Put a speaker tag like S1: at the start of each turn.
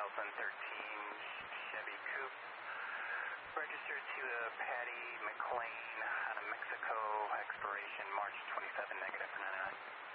S1: Chevy Coupe, registered to Patty McLean out of Mexico, expiration March 27, negative for 99.